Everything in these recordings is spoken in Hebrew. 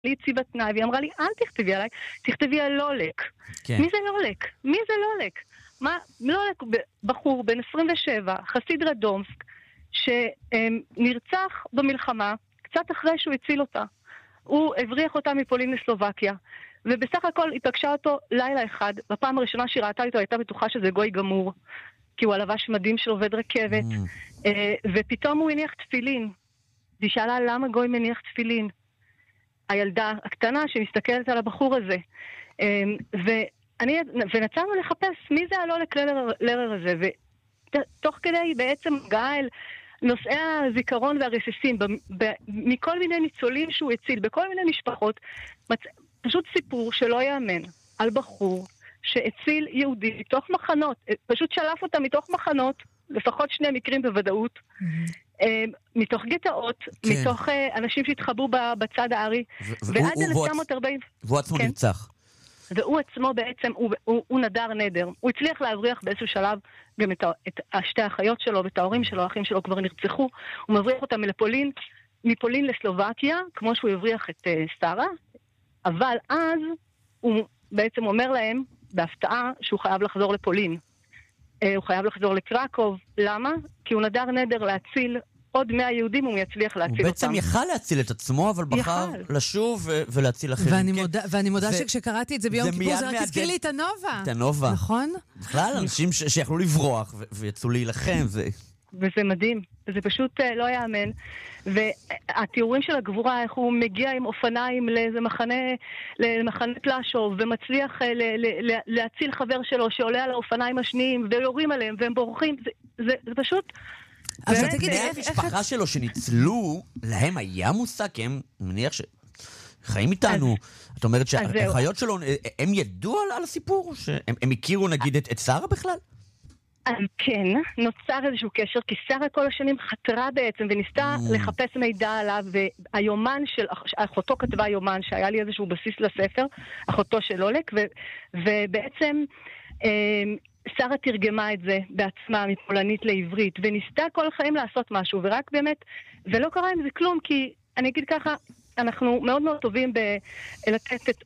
לי ציבת תנאי, והיא אמרה לי, אל תכתבי עליי, תכתבי על לולק. כן. מי זה לולק? מי זה לולק? מה, לולק בחור בן 27, חסיד רדומסק, שנרצח במלחמה, קצת אחרי שהוא הציל אותה. הוא הבריח אותה מפולין לסלובקיה, ובסך הכל היא פגשה אותו לילה אחד, בפעם הראשונה שהיא ראתה איתו, הייתה בטוחה שזה גוי גמור, כי הוא הלבש מדים של עובד רכבת, ופתאום הוא הניח תפילין. והיא שאלה למה גוי מניח תפילין. הילדה הקטנה שמסתכלת על הבחור הזה. ונצאנו לחפש מי זה הלולק לרר הזה, ותוך כדי בעצם גאה אל נושאי הזיכרון והרסיסים, מכל מיני ניצולים שהוא הציל, בכל מיני משפחות, פשוט סיפור שלא יאמן על בחור שהציל יהודי מתוך מחנות, פשוט שלף אותה מתוך מחנות, לפחות 2 מקרים בוודאות, מתוך גטאות, מתוך אנשים שהתחבאו בצד הארי, ועד 1940... והוא עצמו נרצח. והוא עצמו בעצם, הוא נדר נדר. הוא הצליח להבריח באיזשהו שלב גם את 2 האחיות שלו ואת ההורים שלו, האחים שלו כבר נרצחו, הוא מבריח אותם מפולין לסלובקיה, כמו שהוא הבריח את שרה, אבל אז הוא בעצם אומר להם, בהפתעה, שהוא חייב לחזור לפולין. הוא חייב לחזור לקרקוב. למה? כי הוא נדר נדר להציל עוד 100 יהודים, הוא יצליח להציל אותם. הוא בעצם יכל להציל את עצמו, אבל בחר לשוב ולהציל אחרים. ואני מודה שכשקראתי את זה ביום כיפור, זה רק הזכיר לי את הנובה. את הנובה. נכון? בכלל, אנשים שיכלו לברוח ויצאו להילחם. וזה מדהים. זה פשוט לא יאמן. והתיאורים של הגבורה, איך הוא מגיע עם אופניים לאיזה למחנה פלאשוב, ומצליח להציל חבר שלו שעולה על האופניים השניים, ויורים עליהם, והם בורחים. זה פשוט... אז תגידי, המשפחה שלו שניצלו, להם היה מושג, כי הם מניח שחיים איתנו. את אומרת שהחיות שלו, הם ידעו על הסיפור? הם הכירו נגיד את שרה בכלל? כן, נוצר איזשהו קשר, כי שרה כל השנים חתרה בעצם וניסתה לחפש מידע עליו, והיומן של אחותו כתבה יומן, שהיה לי איזשהו בסיס לספר, אחותו של לולק, ובעצם... שרה תרגמה את זה בעצמה מפולנית לעברית, וניסתה כל החיים לעשות משהו, ורק באמת, ולא קרה עם זה כלום, כי אני אגיד ככה, אנחנו מאוד מאוד טובים לתת את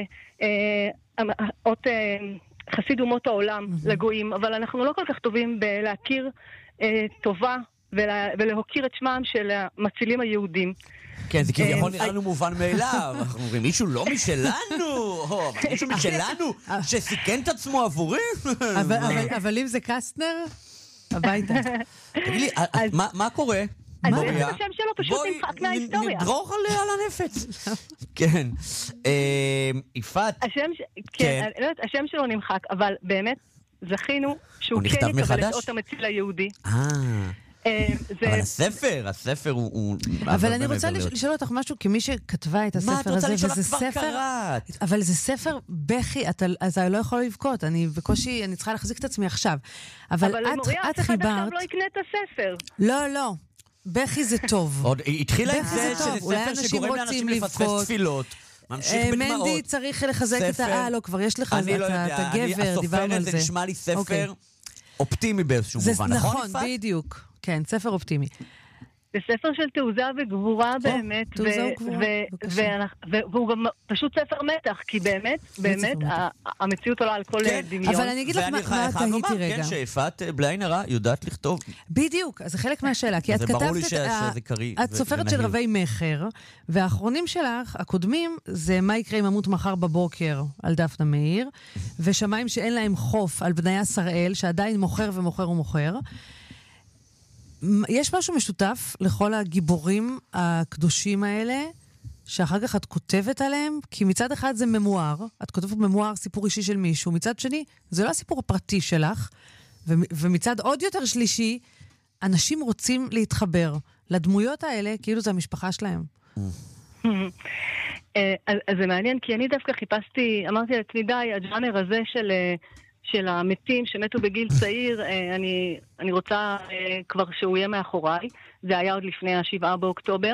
אות חסיד אומות העולם לגויים, אבל אנחנו לא כל כך טובים בלהכיר טובה ולהוקיר את שמם של המצילים היהודים. כן, זה כביכול נראה לנו מובן מאליו. אנחנו אומרים, מישהו לא משלנו, מישהו משלנו שסיכן את עצמו עבורי. אבל אם זה קסטנר, הביתה. תגיד לי, מה קורה? אז איך השם שלו פשוט נמחק מההיסטוריה? נדרוך על הנפץ. כן. יפעת. השם שלו נמחק, אבל באמת זכינו שהוא כן יקבל את אות המציל היהודי. אבל הספר הוא... אבל אני רוצה לשאול אותך משהו, כמי שכתבה את הספר הזה, וזה ספר... אבל זה ספר בכי, אז אני לא יכולה לבכות, אני בקושי, אני צריכה להחזיק את עצמי עכשיו. אבל מוריה, אף אחד עכשיו לא יקנה את הספר. לא. בכי זה טוב. עוד התחילה את זה שזה ספר שגורם לאנשים לפספס תפילות. מנדי צריך לחזק את או כבר יש לך את הגבר, דיברנו על זה. הסופרת זה נשמע לי ספר אופטימי באיזשהו מובן, נכון? נכון, בדיוק. כן, ספר אופטימי. זה ספר של תעוזה וגבורה באמת, והוא גם פשוט ספר מתח, כי באמת, המציאות עולה על כל דמיון. אבל אני אגיד לך מה תהיתי רגע. כן, שיפעת בלי נראה יודעת לכתוב. בדיוק, אז זה חלק מהשאלה, כי את כתבת, את סופרת של רבי מחר, והאחרונים שלך, הקודמים, זה מה יקרה אם אמות מחר בבוקר על דפנה מאיר, ושמיים שאין להם חוף על בניה שראל, שעדיין מוכר ומוכר ומוכר. יש משהו משותף לכל הגיבורים הקדושים האלה, שאחר כך את כותבת עליהם? כי מצד אחד זה ממואר, את כותבת ממואר, סיפור אישי של מישהו, מצד שני, זה לא הסיפור הפרטי שלך, ומצד עוד יותר שלישי, אנשים רוצים להתחבר לדמויות האלה, כאילו זה המשפחה שלהם. אז זה מעניין, כי אני דווקא חיפשתי, אמרתי לעצמי די, הג'אנר הזה של המתים שמתו בגיל צעיר, אני רוצה כבר שהוא יהיה מאחוריי. זה היה עוד לפני 7 באוקטובר.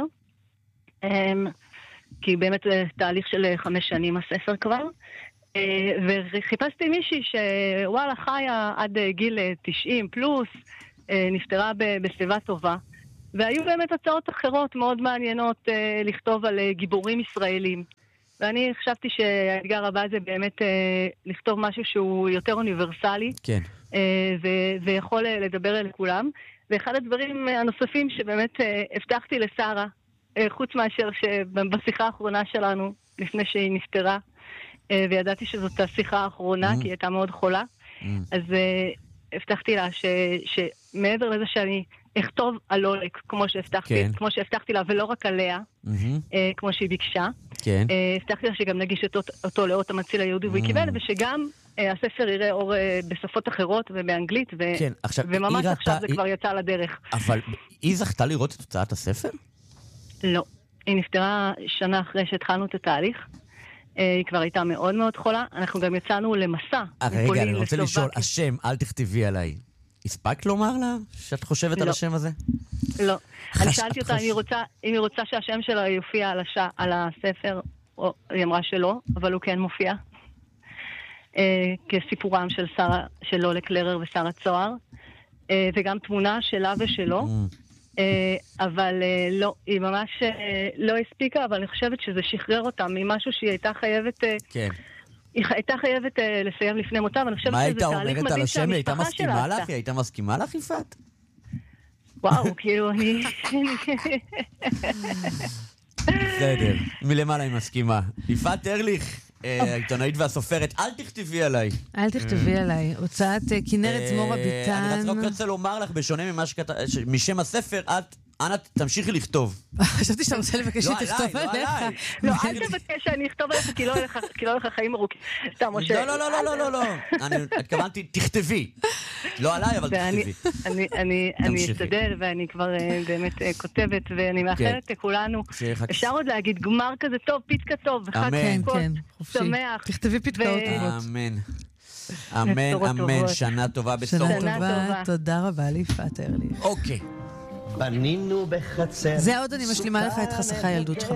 כי באמת זה תהליך של 5 שנים הספר כבר. וחיפשתי מישהי שוואלה חיה עד גיל 90 פלוס, נפטרה בסביבה טובה. והיו באמת הצעות אחרות מאוד מעניינות לכתוב על גיבורים ישראלים. ואני חשבתי שהאתגר הבא זה באמת לכתוב משהו שהוא יותר אוניברסלי, כן. ויכול לדבר אל כולם. ואחד הדברים הנוספים שבאמת הבטחתי לשרה, חוץ מאשר שבשיחה האחרונה שלנו, לפני שהיא נפטרה, וידעתי שזאת השיחה האחרונה, כי היא הייתה מאוד חולה, אז הבטחתי לה שמעבר לזה שאני אכתוב על אולק, כמו שהבטחתי לה, ולא רק עליה, כמו שהיא ביקשה. הבטחתי לה שגם נגיש אותו לאות המציל היהודי, והיא קיבל, ושגם הספר יראה אור בשפות אחרות ובאנגלית, וממש עכשיו זה כבר יצא לדרך. אבל היא זכתה לראות את תוצאת הספר? לא. היא נפטרה שנה אחרי שהתחלנו את התהליך. היא כבר הייתה מאוד מאוד חולה. אנחנו גם יצאנו למסע. רגע, אני רוצה לשאול, השם, אל תכתבי עליי. הספקת לומר לה שאת חושבת על השם הזה? לא. אני שאלתי אותה אם היא רוצה שהשם שלה יופיע על הספר, היא אמרה שלא, אבל הוא כן מופיע. כסיפורם של לולק לרר ושרה צוהר, וגם תמונה שלה ושלו. אבל לא, היא ממש לא הספיקה, אבל אני חושבת שזה שחרר אותה ממשהו שהיא הייתה חייבת, היא הייתה חייבת לסיים לפני מותה, ואני חושבת שזה תהליך מדהים שהמשפחה שלה עשתה. היא הייתה מסכימה לך, יפעת? וואו, כאילו אני... בסדר, מלמעלה היא מסכימה. יפעת ארליך, העיתונאית והסופרת, אל תכתבי עליי. אל תכתבי עליי. הוצאת כנרת זמורה ביטן. אני רק רוצה לומר לך, בשונה משם הספר, את, אנא, תמשיכי לכתוב. חשבתי שאתה רוצה לבקש שתכתוב עליך. לא, אל תבקש שאני אכתוב עליך, כי לא לך חיים ארוכים. סתם, משה. לא. אני התכוונתי, תכתבי. לא עליי, אבל תכתבי. אני אשתדל, ואני כבר באמת כותבת, ואני מאחלת לכולנו. אפשר עוד להגיד גמר כזה טוב, פיתקה טוב, וחג סוכות, שמח. תכתבי פיתקאות טובות. אמן, שנה טובה בסוף. שנה טובה, תודה רבה ליפעת ארליך. אוקיי. בנינו בחצר. זה עוד אני משלימה לך את חסכי הילדות שלך.